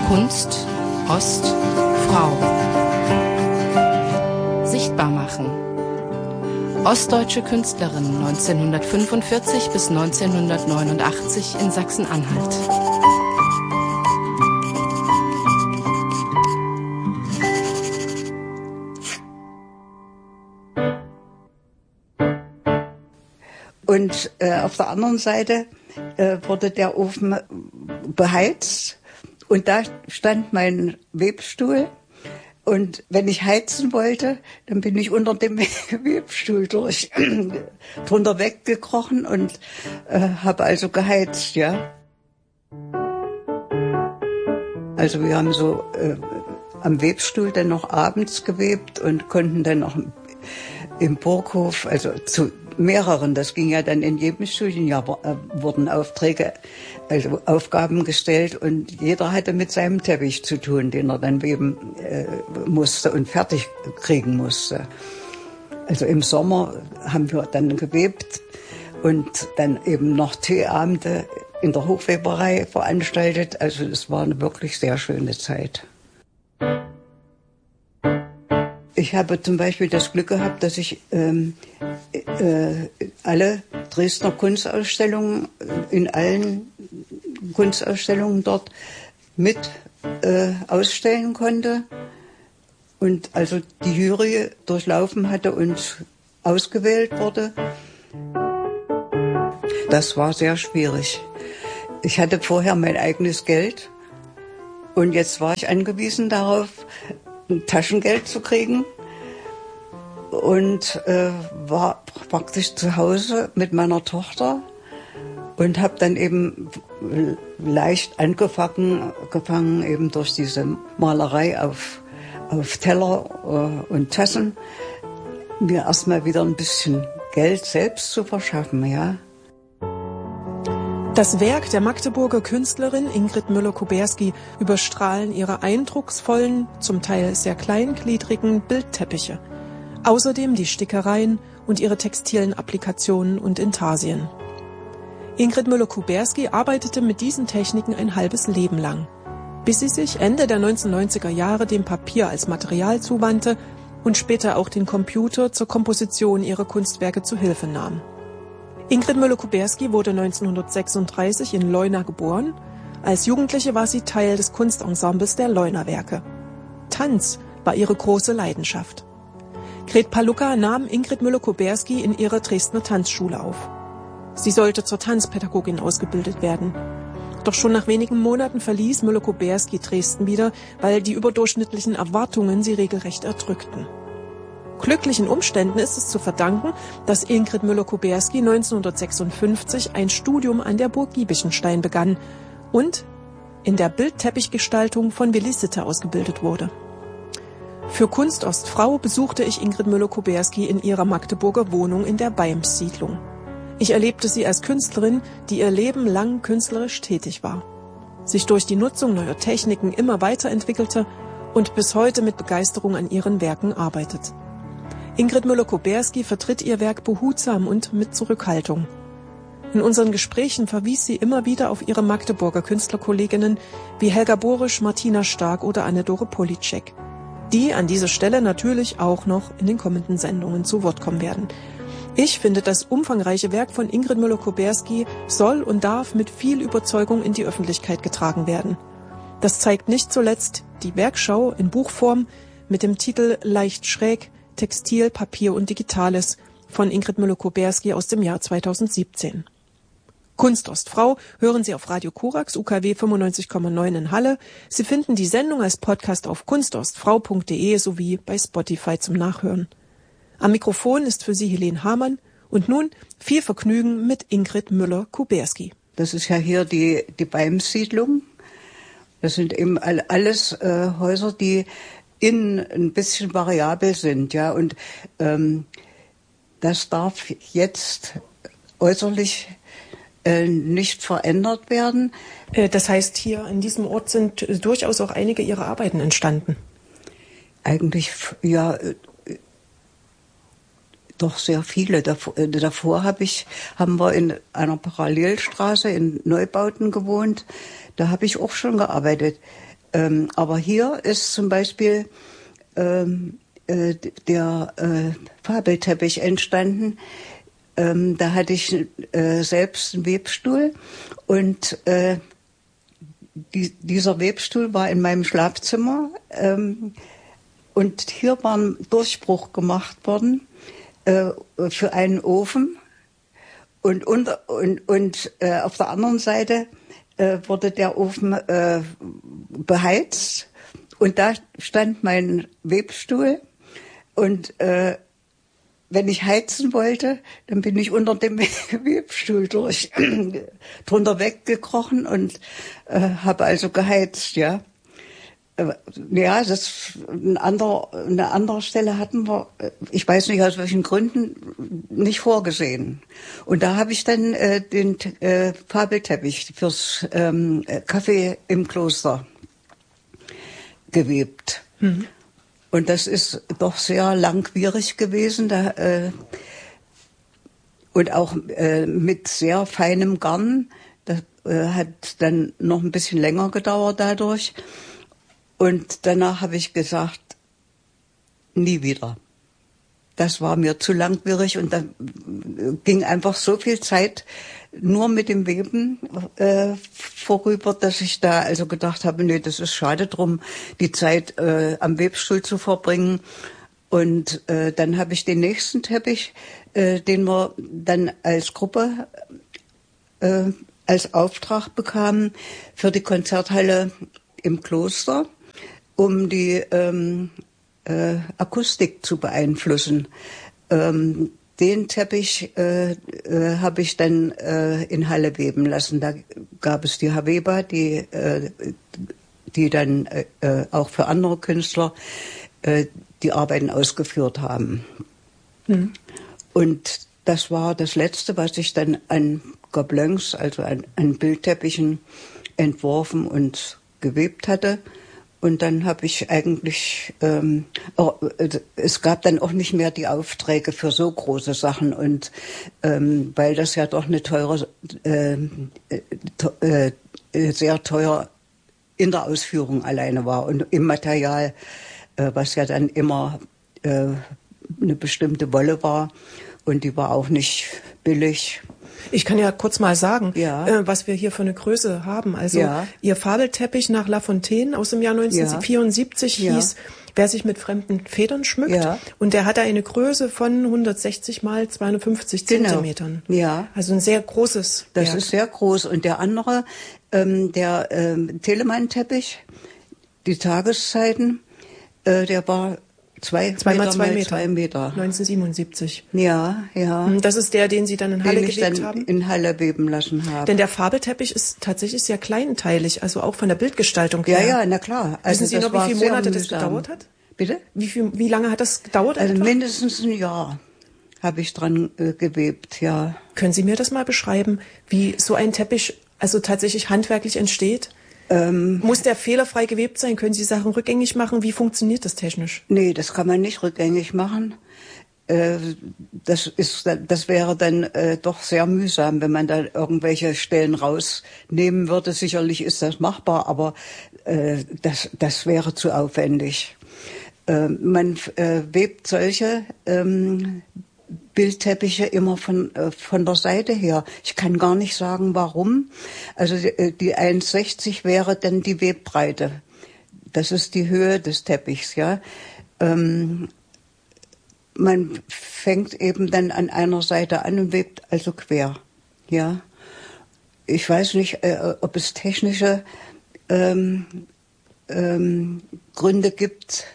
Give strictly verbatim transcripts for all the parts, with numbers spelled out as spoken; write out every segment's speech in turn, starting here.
Kunst, Ost, Frau. Sichtbar machen. Ostdeutsche Künstlerin neunzehnhundertfünfundvierzig bis neunzehnhundertneunundachtzig in Sachsen-Anhalt. Und äh, auf der anderen Seite äh, wurde der Ofen beheizt und da stand mein Webstuhl. Und wenn ich heizen wollte, dann bin ich unter dem Webstuhl durch, drunter weggekrochen und äh, habe also geheizt, ja. Also wir haben so äh, am Webstuhl dann noch abends gewebt und konnten dann noch im Burghof, also zu mehreren, das ging ja dann in jedem Studienjahr, äh, wurden Aufträge, also Aufgaben gestellt und jeder hatte mit seinem Teppich zu tun, den er dann weben äh, musste und fertig kriegen musste. Also im Sommer haben wir dann gewebt und dann eben noch Teeabende in der Hochweberei veranstaltet. Also es war eine wirklich sehr schöne Zeit. Ich habe zum Beispiel das Glück gehabt, dass ich ähm, äh, alle Dresdner Kunstausstellungen, in allen Kunstausstellungen dort mit äh, ausstellen konnte und also die Jury durchlaufen hatte und ausgewählt wurde. Das war sehr schwierig. Ich hatte vorher mein eigenes Geld und jetzt war ich angewiesen darauf, Taschengeld zu kriegen und äh, war praktisch zu Hause mit meiner Tochter und habe dann eben leicht angefangen gefangen, eben durch diese Malerei auf, auf Teller äh, und Tassen mir erstmal wieder ein bisschen Geld selbst zu verschaffen, ja. Das Werk der Magdeburger Künstlerin Ingrid Müller-Kuberski überstrahlen ihre eindrucksvollen, zum Teil sehr kleingliedrigen Bildteppiche. Außerdem die Stickereien und ihre textilen Applikationen und Intarsien. Ingrid Müller-Kuberski arbeitete mit diesen Techniken ein halbes Leben lang, bis sie sich Ende der neunzehnhundertneunziger Jahre dem Papier als Material zuwandte und später auch den Computer zur Komposition ihrer Kunstwerke zu Hilfe nahm. Ingrid Müller-Kuberski wurde neunzehnhundertsechsunddreißig in Leuna geboren. Als Jugendliche war sie Teil des Kunstensembles der Leuna-Werke. Tanz war ihre große Leidenschaft. Gret Palucka nahm Ingrid Müller-Kuberski in ihrer Dresdner Tanzschule auf. Sie sollte zur Tanzpädagogin ausgebildet werden. Doch schon nach wenigen Monaten verließ Müller-Kuberski Dresden wieder, weil die überdurchschnittlichen Erwartungen sie regelrecht erdrückten. Glücklichen Umständen ist es zu verdanken, dass Ingrid Müller-Kuberski neunzehnhundertsechsundfünfzig ein Studium an der Burg Giebichenstein begann und in der Bildteppichgestaltung von Willi Sitte ausgebildet wurde. Für Kunst Ostfrau besuchte ich Ingrid Müller-Kuberski in ihrer Magdeburger Wohnung in der Beims-Siedlung. Ich erlebte sie als Künstlerin, die ihr Leben lang künstlerisch tätig war, sich durch die Nutzung neuer Techniken immer weiterentwickelte und bis heute mit Begeisterung an ihren Werken arbeitet. Ingrid Müller-Kuberski vertritt ihr Werk behutsam und mit Zurückhaltung. In unseren Gesprächen verwies sie immer wieder auf ihre Magdeburger Künstlerkolleginnen wie Helga Borisch, Martina Stark oder Anne-Dore Politschek, die an dieser Stelle natürlich auch noch in den kommenden Sendungen zu Wort kommen werden. Ich finde, das umfangreiche Werk von Ingrid Müller-Kuberski soll und darf mit viel Überzeugung in die Öffentlichkeit getragen werden. Das zeigt nicht zuletzt die Werkschau in Buchform mit dem Titel Leicht schräg, Textil, Papier und Digitales von Ingrid Müller-Kuberski aus dem Jahr zweitausendsiebzehn. Kunst Ostfrau hören Sie auf Radio Korax U K W fünfundneunzig Komma neun in Halle. Sie finden die Sendung als Podcast auf kunstostfrau punkt de sowie bei Spotify zum Nachhören. Am Mikrofon ist für Sie Helene Hamann und nun viel Vergnügen mit Ingrid Müller-Kuberski. Das ist ja hier die, die Beims-Siedlung. Das sind eben alles äh, Häuser, die innen ein bisschen variabel sind, ja, und ähm, das darf jetzt äußerlich äh, nicht verändert werden. Äh, das heißt, hier an diesem Ort sind äh, durchaus auch einige Ihrer Arbeiten entstanden. Eigentlich, ja, äh, doch sehr viele. Davor, äh, davor hab ich, haben wir in einer Parallelstraße in Neubauten gewohnt. Da habe ich auch schon gearbeitet. Ähm, aber hier ist zum Beispiel ähm, äh, der äh, Fabelteppich entstanden. Ähm, da hatte ich äh, selbst einen Webstuhl und äh, die, dieser Webstuhl war in meinem Schlafzimmer ähm, und hier war ein Durchbruch gemacht worden äh, für einen Ofen und, unter, und, und äh, auf der anderen Seite äh, wurde der Ofen äh, beheizt und da stand mein Webstuhl und äh, wenn ich heizen wollte, dann bin ich unter dem Webstuhl durch, drunter weggekrochen und äh, habe also geheizt, ja. Äh, ja, das ein anderer, eine andere Stelle hatten wir, ich weiß nicht aus welchen Gründen, nicht vorgesehen. Und da habe ich dann äh, den äh, Fabelteppich fürs ähm, Café im Kloster gewebt. Mhm. Und das ist doch sehr langwierig gewesen, da, äh, und auch äh, mit sehr feinem Garn. Das äh, hat dann noch ein bisschen länger gedauert dadurch. Und danach habe ich gesagt, nie wieder. Das war mir zu langwierig und dann ging einfach so viel Zeit nur mit dem Weben äh, vorüber, dass ich da also gedacht habe, nee, das ist schade drum, die Zeit äh, am Webstuhl zu verbringen. Und äh, dann habe ich den nächsten Teppich, äh, den wir dann als Gruppe äh, als Auftrag bekamen für die Konzerthalle im Kloster, um die ähm, äh, Akustik zu beeinflussen. Ähm, Den Teppich äh, äh, habe ich dann äh, in Halle weben lassen. Da gab es die Haveba, die, äh, die dann äh, auch für andere Künstler äh, die Arbeiten ausgeführt haben. Mhm. Und das war das Letzte, was ich dann an Gobelins, also an, an Bildteppichen entworfen und gewebt hatte. Und dann habe ich eigentlich, ähm, oh, es gab dann auch nicht mehr die Aufträge für so große Sachen. Und ähm, weil das ja doch eine teure, äh, te, äh, sehr teuer in der Ausführung alleine war und im Material, äh, was ja dann immer äh, eine bestimmte Wolle war. Und die war auch nicht billig. Ich kann ja kurz mal sagen, ja. äh, was wir hier für eine Größe haben. Also ja. Ihr Fabelteppich nach La Fontaine aus dem Jahr neunzehnhundertvierundsiebzig ja. hieß, wer sich mit fremden Federn schmückt. Ja. Und der hatte eine Größe von hundertsechzig mal zweihundertfünfzig genau. Zentimetern. Ja. Also ein sehr großes Das Werk. ist sehr groß. Und der andere, ähm, der ähm, Telemann-Teppich, die Tageszeiten, äh, der war Zwei, zwei Meter mal zwei mal Meter. zwei Meter. neunzehnhundertsiebenundsiebzig. Ja, ja. Das ist der, den Sie dann in Halle den ich gewebt dann haben? in Halle weben lassen habe. Denn der Fabelteppich ist tatsächlich sehr kleinteilig, also auch von der Bildgestaltung her. Ja, ja, na klar. Also Wissen Sie noch, wie viele Monate das gedauert hat? Bitte? Wie, viel, wie lange hat das gedauert? Also etwa? mindestens ein Jahr habe ich dran äh, gewebt, ja. Können Sie mir das mal beschreiben, wie so ein Teppich also tatsächlich handwerklich entsteht? Ähm, Muss der fehlerfrei gewebt sein? Können Sie Sachen rückgängig machen? Wie funktioniert das technisch? Nee, das kann man nicht rückgängig machen. Äh, das ist, das wäre dann äh, doch sehr mühsam, wenn man da irgendwelche Stellen rausnehmen würde. Sicherlich ist das machbar, aber äh, das, das wäre zu aufwendig. Äh, man äh, webt solche ähm, Bildteppiche immer von äh, von der Seite her. Ich kann gar nicht sagen, warum. Also die, die eins Komma sechzig wäre dann die Webbreite. Das ist die Höhe des Teppichs, ja. Ähm, man fängt eben dann an einer Seite an und webt also quer, ja. Ich weiß nicht, äh, ob es technische ähm, ähm, Gründe gibt.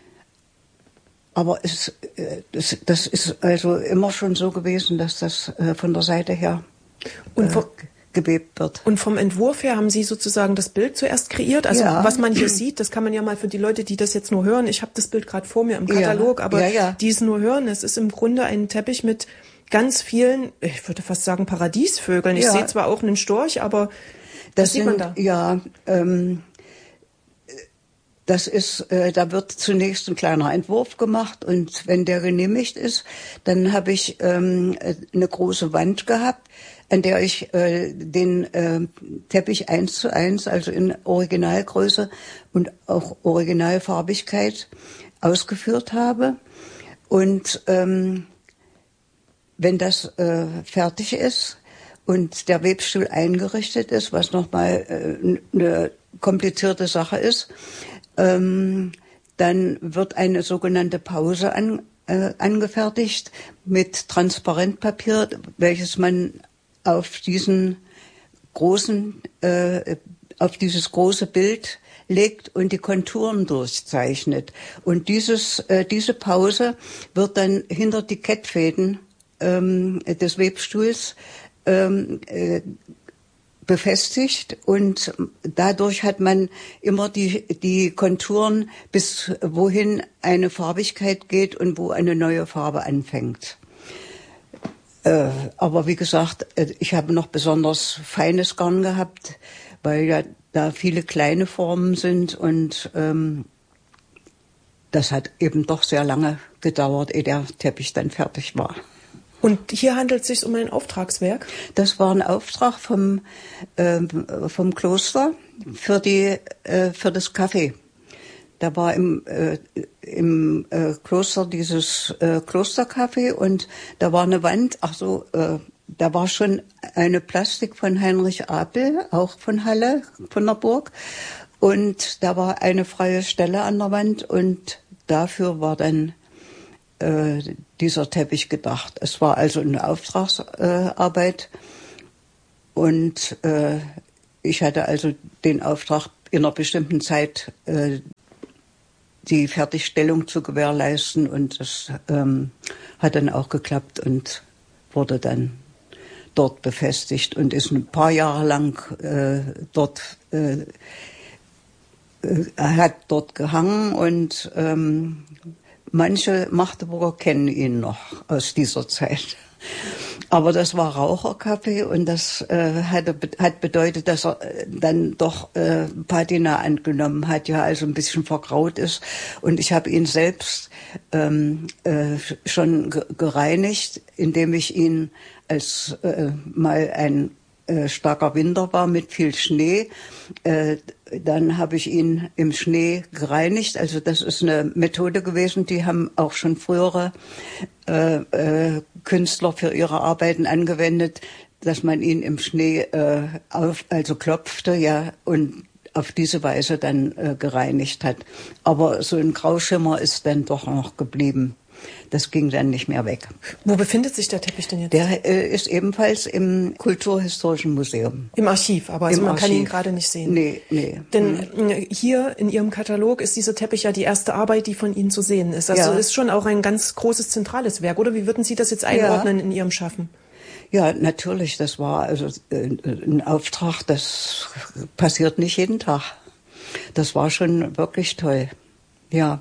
Aber es, das, das ist also immer schon so gewesen, dass das von der Seite her und vom, äh, gewebt wird. Und vom Entwurf her haben Sie sozusagen das Bild zuerst kreiert? Also ja. Was man hier sieht, das kann man ja mal für die Leute, die das jetzt nur hören. Ich habe das Bild gerade vor mir im Katalog, ja. aber ja, ja. die es nur hören, es ist im Grunde ein Teppich mit ganz vielen, ich würde fast sagen Paradiesvögeln. Ich ja. sehe zwar auch einen Storch, aber das was sieht sind, man da? Ja, ähm, Das ist, äh, da wird zunächst ein kleiner Entwurf gemacht und wenn der genehmigt ist, dann habe ich ähm, eine große Wand gehabt, an der ich äh, den äh, Teppich eins zu eins, also in Originalgröße und auch Originalfarbigkeit ausgeführt habe. Und ähm, wenn das äh, fertig ist und der Webstuhl eingerichtet ist, was nochmal äh, eine komplizierte Sache ist, ähm, dann wird eine sogenannte Pause an, äh, angefertigt mit Transparentpapier, welches man auf diesen großen, äh, auf dieses große Bild legt und die Konturen durchzeichnet. Und dieses, äh, diese Pause wird dann hinter die Kettfäden ähm, des Webstuhls ähm, äh, befestigt und dadurch hat man immer die, die Konturen, bis wohin eine Farbigkeit geht und wo eine neue Farbe anfängt. Äh, aber wie gesagt, ich habe noch besonders feines Garn gehabt, weil ja da viele kleine Formen sind und ähm, das hat eben doch sehr lange gedauert, ehe der Teppich dann fertig war. Und hier handelt es sich um ein Auftragswerk? Das war ein Auftrag vom, äh, vom Kloster für, die, äh, für das Café. Da war im, äh, im äh, Kloster dieses äh, Klostercafé und da war eine Wand, ach so, äh, da war schon eine Plastik von Heinrich Apel, auch von Halle, von der Burg. Und da war eine freie Stelle an der Wand und dafür war dann äh, dieser Teppich gedacht. Es war also eine Auftragsarbeit äh, und äh, ich hatte also den Auftrag, in einer bestimmten Zeit äh, die Fertigstellung zu gewährleisten und das ähm, hat dann auch geklappt und wurde dann dort befestigt und ist ein paar Jahre lang äh, dort äh, äh, hat dort gehangen und ähm, manche Magdeburger kennen ihn noch aus dieser Zeit. Aber das war Raucherkaffee und das äh, hatte, hat bedeutet, dass er dann doch äh, Patina angenommen hat, ja, also ein bisschen vergraut ist. Und ich habe ihn selbst ähm, äh, schon ge- gereinigt, indem ich ihn, als äh, mal ein äh, starker Winter war mit viel Schnee, äh, dann habe ich ihn im Schnee gereinigt. Also das ist eine Methode gewesen, die haben auch schon frühere äh, äh, Künstler für ihre Arbeiten angewendet, dass man ihn im Schnee äh, auf, also klopfte, ja, und auf diese Weise dann äh, gereinigt hat. Aber so ein Grauschimmer ist dann doch noch geblieben. Das ging dann nicht mehr weg. Wo befindet sich der Teppich denn jetzt? Der äh, ist ebenfalls im Kulturhistorischen Museum. Im Archiv, aber also Im man Archiv. kann ihn gerade nicht sehen. Nee, nee. Denn hm. hier in Ihrem Katalog ist dieser Teppich ja die erste Arbeit, die von Ihnen zu sehen ist. Also ja. ist schon auch ein ganz großes zentrales Werk, oder? Wie würden Sie das jetzt einordnen ja. in Ihrem Schaffen? Ja, natürlich, das war also äh, ein Auftrag, das passiert nicht jeden Tag. Das war schon wirklich toll, ja.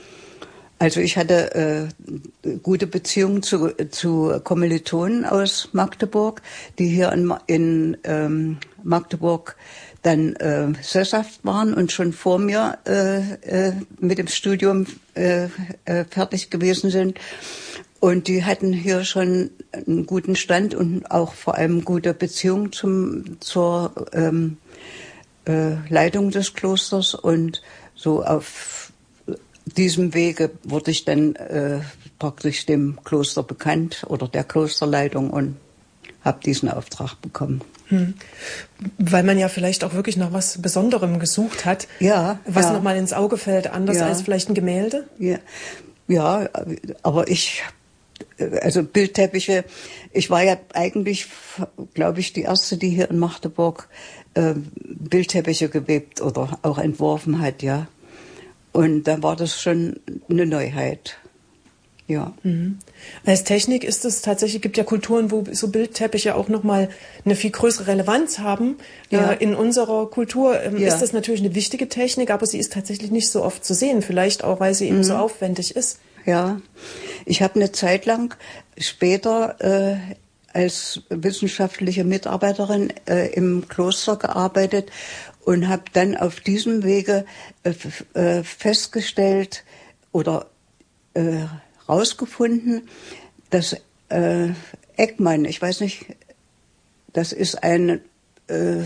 Also ich hatte äh, gute Beziehungen zu, zu Kommilitonen aus Magdeburg, die hier in, in ähm, Magdeburg dann äh, sesshaft waren und schon vor mir äh, äh, mit dem Studium äh, äh, fertig gewesen sind. Und die hatten hier schon einen guten Stand und auch vor allem gute Beziehungen zum, zur ähm, äh, Leitung des Klosters. Und so auf diesem Wege wurde ich dann äh, praktisch dem Kloster bekannt oder der Klosterleitung und habe diesen Auftrag bekommen. Hm. Weil man ja vielleicht auch wirklich nach was Besonderem gesucht hat, ja, was ja. nochmal ins Auge fällt, anders ja. als vielleicht ein Gemälde? Ja, ja, aber ich, also Bildteppiche, ich war ja eigentlich, glaube ich, die erste, die hier in Magdeburg äh, Bildteppiche gewebt oder auch entworfen hat, ja. Und dann war das schon eine Neuheit, ja. Mhm. Als Technik ist es tatsächlich, gibt ja Kulturen, wo so Bildteppiche auch nochmal eine viel größere Relevanz haben. Ja. Äh, in unserer Kultur ähm, ja. ist das natürlich eine wichtige Technik, aber sie ist tatsächlich nicht so oft zu sehen, vielleicht auch, weil sie eben mhm. so aufwendig ist. Ja, ich habe eine Zeit lang später äh, als wissenschaftliche Mitarbeiterin äh, im Kloster gearbeitet und habe dann auf diesem Wege äh, f- äh, festgestellt oder äh, rausgefunden, dass äh, Eckmann, ich weiß nicht, das ist ein äh,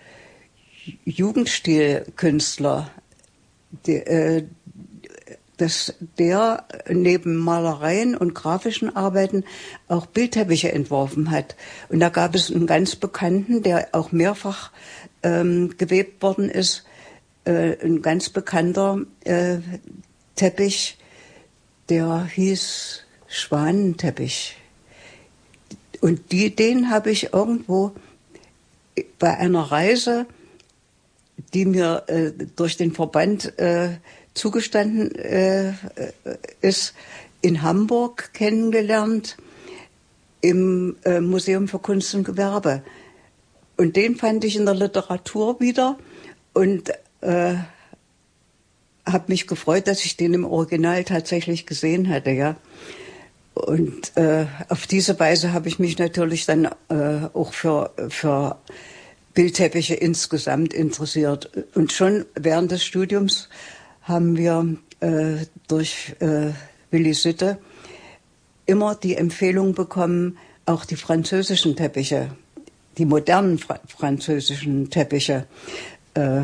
Jugendstilkünstler, der, äh, dass der neben Malereien und grafischen Arbeiten auch Bildteppiche entworfen hat. Und da gab es einen ganz bekannten, der auch mehrfach ähm, gewebt worden ist, äh, ein ganz bekannter äh, Teppich, der hieß Schwanenteppich. Und die, den habe ich irgendwo bei einer Reise, die mir äh, durch den Verband äh, zugestanden äh, ist, in Hamburg kennengelernt, im äh, Museum für Kunst und Gewerbe. Und den fand ich in der Literatur wieder und äh, habe mich gefreut, dass ich den im Original tatsächlich gesehen hatte, ja. Und äh, auf diese Weise habe ich mich natürlich dann äh, auch für, für Bildteppiche insgesamt interessiert. Und schon während des Studiums haben wir äh, durch äh, Willi Sütte immer die Empfehlung bekommen, auch die französischen Teppiche, die modernen Fra- französischen Teppiche, äh,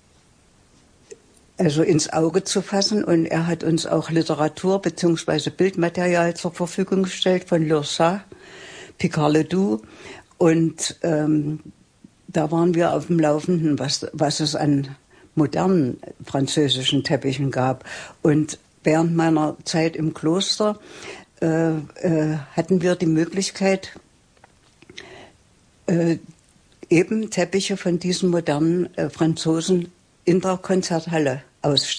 also ins Auge zu fassen. Und er hat uns auch Literatur bzw. Bildmaterial zur Verfügung gestellt von Leursat, Picard-Ledoux. Und ähm, da waren wir auf dem Laufenden, was, was es an modernen französischen Teppichen gab. Und während meiner Zeit im Kloster äh, äh, hatten wir die Möglichkeit, äh, eben Teppiche von diesen modernen äh, Franzosen in der Konzerthalle ausstellen.